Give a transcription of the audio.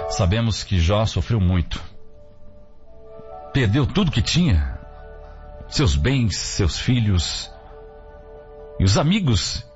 Sabemos que Jó sofreu muito. Perdeu tudo que tinha. Seus bens, seus filhos. E os amigos